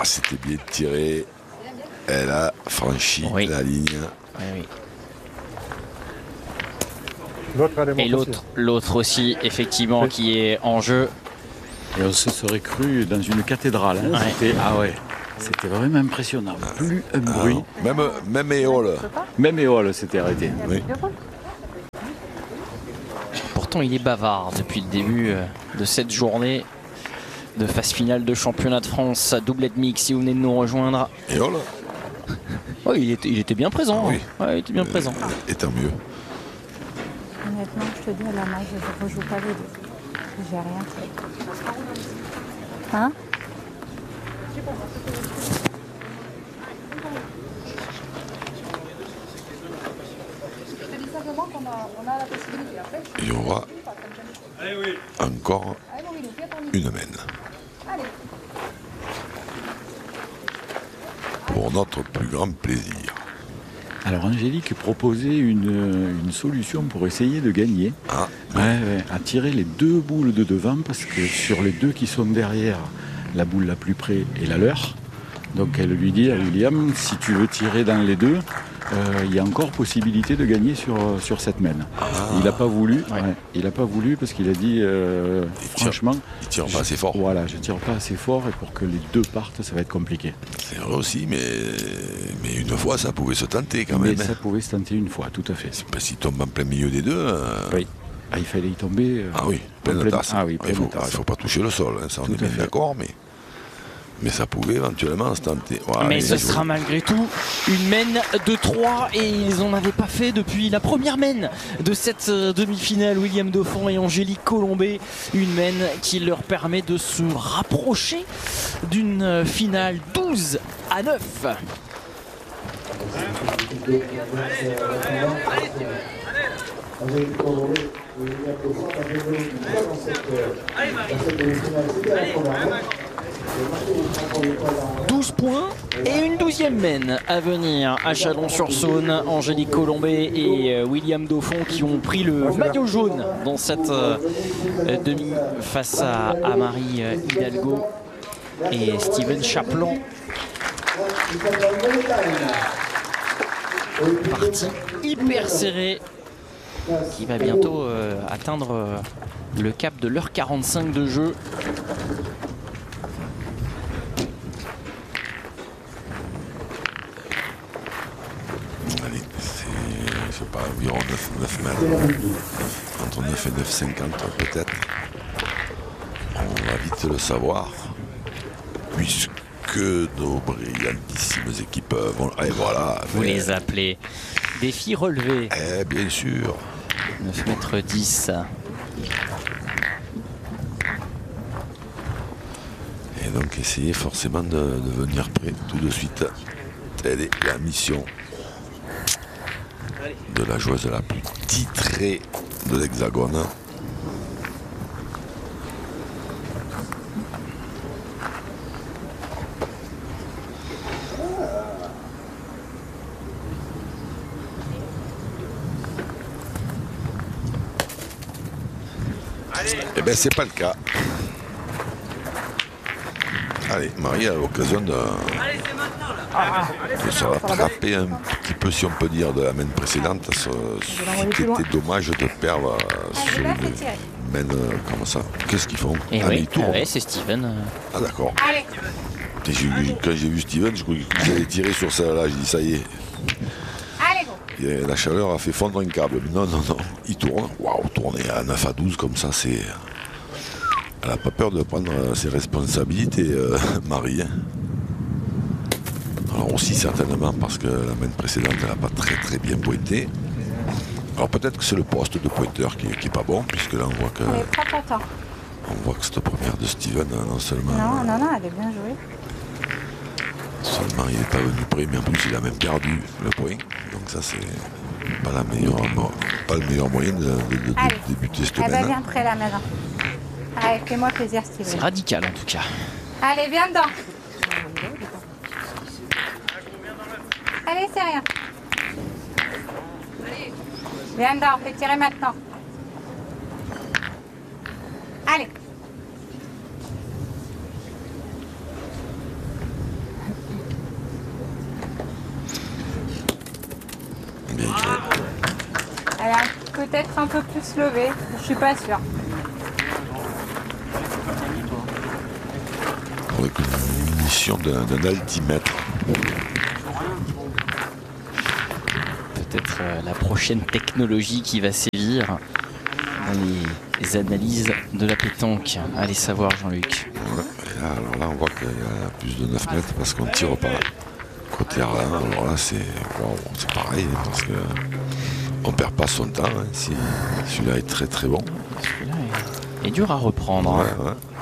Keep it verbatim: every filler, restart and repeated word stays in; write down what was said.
c'était bien tiré. Elle a franchi oui. la ligne. Oui, oui. Et l'autre, l'autre aussi, effectivement, oui. qui est en jeu. Et on se serait cru dans une cathédrale. Hein. Ouais. C'était, ah ouais, c'était vraiment impressionnant. Plus un bruit. Ah, même, même éole. Même éole s'était arrêté. Oui. Pourtant, il est bavard depuis le début de cette journée de phase finale de championnat de France à doublette mix. Si vous venez de nous rejoindre. Éole. Oui, il était, il était bien présent. Ah, oui. Ouais, il était bien euh, présent. Et tant mieux. Honnêtement, je te dis, à la main, je ne rejoue pas les deux. J'ai rien fait. Hein? Il y aura encore une mène. Pour notre plus grand plaisir. Alors Angélique proposait une, une solution pour essayer de gagner. Ah, ouais, ouais, à tirer les deux boules de devant parce que sur les deux qui sont derrière, la boule la plus près est la leur. Donc elle lui dit à William, si tu veux tirer dans les deux, il euh, y a encore possibilité de gagner sur, sur cette mène. Ah. Il n'a pas voulu, ouais. Ouais, il n'a pas voulu parce qu'il a dit euh, il franchement, tire, il tire pas assez fort. Voilà, je tire pas assez fort et pour que les deux partent, ça va être compliqué. C'est vrai aussi, mais, mais une fois ça pouvait se tenter quand même. Mais ça pouvait se tenter une fois, tout à fait. Parce qu'il tombe en plein milieu des deux. Euh... Oui. Ah, il fallait y tomber. Euh, ah oui, pleine pleine... tasse. Ah oui, il ne faut, faut pas toucher le sol, hein, ça on tout est bien d'accord, mais. Mais ça pouvait éventuellement se tenter. Voilà, mais ce sera malgré tout une mène de trois et ils n'en avaient pas fait depuis la première mène de cette demi-finale. William Dauphin et Angélique Colombet. Une mène qui leur permet de se rapprocher d'une finale douze à neuf. douze points et une douzième mène à venir à Chalon-sur-Saône. Angélique Colombet et William Dauphin qui ont pris le maillot jaune dans cette euh, demi face à, à Marie Hidalgo et Steven Chapelan. Partie hyper serrée qui va bientôt euh, atteindre euh, le cap de l'heure quarante-cinq de jeu. C'est pas environ neuf mètres, entre neuf et neuf cinquante peut-être. On va vite le savoir, puisque nos brillantissimes équipes vont... Et voilà. Vous mais... les appelez défi relevé. Eh bien sûr. neuf mètres dix. Et donc essayer forcément de, de venir prêt tout de suite. Telle est la mission de la joueuse la plus titrée de l'Hexagone. Eh bien c'est pas le cas. Allez, Marie a l'occasion de, de se rattraper un petit peu, si on peut dire, de la mène précédente. Ce, ce qui était dommage de perdre sur une mène comme ça. Qu'est-ce qu'ils font? Et ah, oui, ah ouais, c'est Steven. Ah d'accord. Quand j'ai vu Steven, je croyais que j'allais tirer sur celle-là. J'ai dit ça y est. Et la chaleur a fait fondre un câble. Mais non, non, non. Il tourne. Waouh, tourner à neuf à douze comme ça, c'est... Elle n'a pas peur de prendre ses responsabilités, euh, Marie. Alors aussi certainement parce que la mène précédente, elle n'a pas très très bien pointé. Alors peut-être que c'est le poste de pointeur qui n'est pas bon, puisque là on voit que... Elle est très content. On voit que cette première de Steven, non seulement... Non, non, non, elle est bien jouée. Seulement il n'est pas venu près, mais en plus il a même perdu le point. Donc ça c'est pas, la meilleure, pas le meilleur moyen de, de, de, de débuter cette mène. Elle va bien près là maintenant. Allez, fais-moi plaisir, Steven. C'est radical en tout cas. Allez, viens dedans. Allez, c'est rien. Viens dedans, fais tirer maintenant. Allez. peut-être un peu plus levé. Je suis pas sûre. Avec une munition d'un d'un altimètre. Peut-être euh, la prochaine technologie qui va sévir dans les, les analyses de la pétanque. Allez savoir, Jean-Luc. Ouais, et là, alors là, on voit qu'il y a plus de neuf mètres parce qu'on tire pas. Côté R un, alors là, c'est wow, c'est pareil parce que on perd pas son temps. Hein, si celui-là est très très bon. Celui-là est, est dur à reprendre. Ouais, hein. ouais.